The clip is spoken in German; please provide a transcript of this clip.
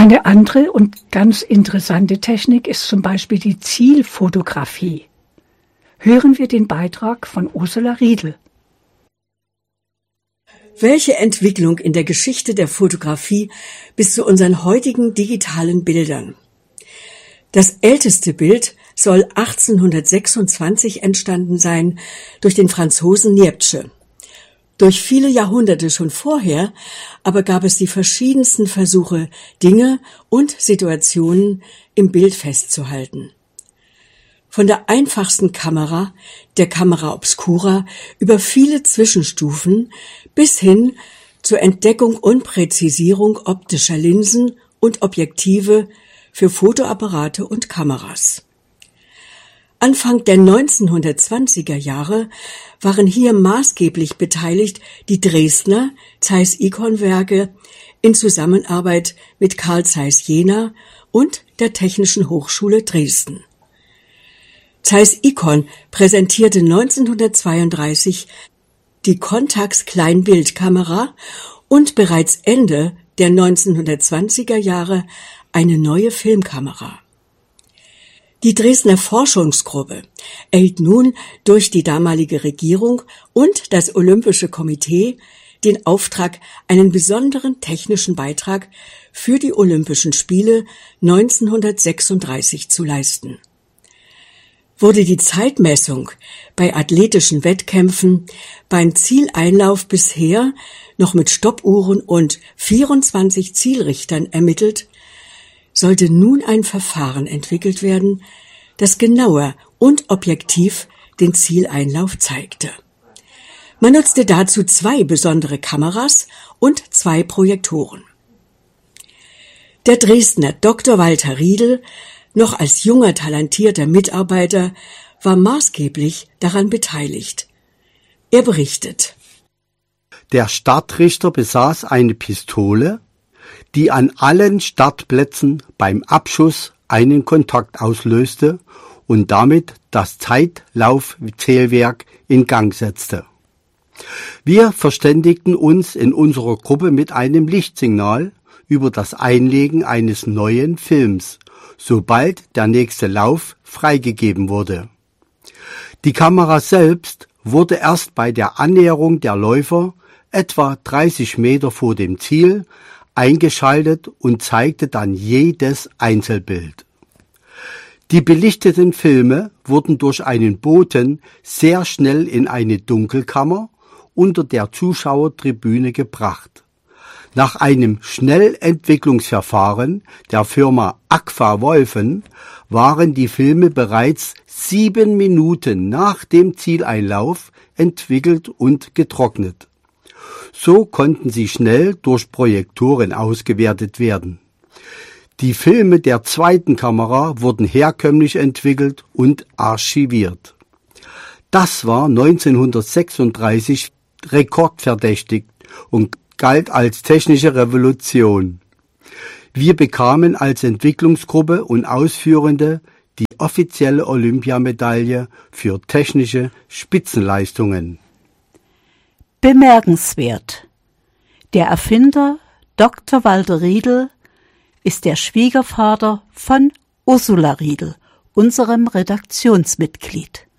Eine andere und ganz interessante Technik ist zum Beispiel die Zielfotografie. Hören wir den Beitrag von Ursula Riedel. Welche Entwicklung in der Geschichte der Fotografie bis zu unseren heutigen digitalen Bildern. Das älteste Bild soll 1826 entstanden sein durch den Franzosen Niepce. Durch viele Jahrhunderte schon vorher aber gab es die verschiedensten Versuche, Dinge und Situationen im Bild festzuhalten. Von der einfachsten Kamera, der Camera obscura, über viele Zwischenstufen bis hin zur Entdeckung und Präzisierung optischer Linsen und Objektive für Fotoapparate und Kameras. Anfang der 1920er Jahre waren hier maßgeblich beteiligt die Dresdner Zeiss-Ikon-Werke in Zusammenarbeit mit Carl Zeiss Jena und der Technischen Hochschule Dresden. Zeiss-Ikon präsentierte 1932 die Contax Kleinbildkamera und bereits Ende der 1920er Jahre eine neue Filmkamera. Die Dresdner Forschungsgruppe erhielt nun durch die damalige Regierung und das Olympische Komitee den Auftrag, einen besonderen technischen Beitrag für die Olympischen Spiele 1936 zu leisten. Wurde die Zeitmessung bei athletischen Wettkämpfen beim Zieleinlauf bisher noch mit Stoppuhren und 24 Zielrichtern ermittelt, sollte nun ein Verfahren entwickelt werden, das genauer und objektiv den Zieleinlauf zeigte. Man nutzte dazu 2 besondere Kameras und 2 Projektoren. Der Dresdner Dr. Walter Riedel, noch als junger, talentierter Mitarbeiter, war maßgeblich daran beteiligt. Er berichtet: Der Startrichter besaß eine Pistole, die an allen Startplätzen beim Abschuss einen Kontakt auslöste und damit das Zeitlaufzählwerk in Gang setzte. Wir verständigten uns in unserer Gruppe mit einem Lichtsignal über das Einlegen eines neuen Films, sobald der nächste Lauf freigegeben wurde. Die Kamera selbst wurde erst bei der Annäherung der Läufer etwa 30 Meter vor dem Ziel eingeschaltet und zeigte dann jedes Einzelbild. Die belichteten Filme wurden durch einen Boten sehr schnell in eine Dunkelkammer unter der Zuschauertribüne gebracht. Nach einem Schnellentwicklungsverfahren der Firma Agfa Wolfen waren die Filme bereits 7 Minuten nach dem Zieleinlauf entwickelt und getrocknet. So konnten sie schnell durch Projektoren ausgewertet werden. Die Filme der zweiten Kamera wurden herkömmlich entwickelt und archiviert. Das war 1936 rekordverdächtig und galt als technische Revolution. Wir bekamen als Entwicklungsgruppe und Ausführende die offizielle Olympiamedaille für technische Spitzenleistungen. Bemerkenswert: Der Erfinder Dr. Walter Riedel ist der Schwiegervater von Ursula Riedel, unserem Redaktionsmitglied.